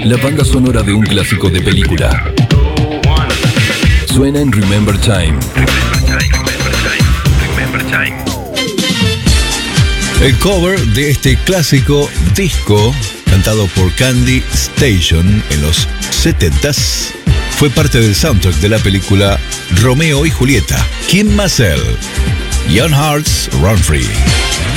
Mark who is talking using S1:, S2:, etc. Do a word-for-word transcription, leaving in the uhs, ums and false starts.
S1: la banda sonora de un clásico de película. Suena en Remember Time.
S2: El cover de este clásico disco, cantado por Candy Station en los setentas, fue parte del soundtrack de la película Romeo y Julieta. Kim Massel, Young Hearts Run Free.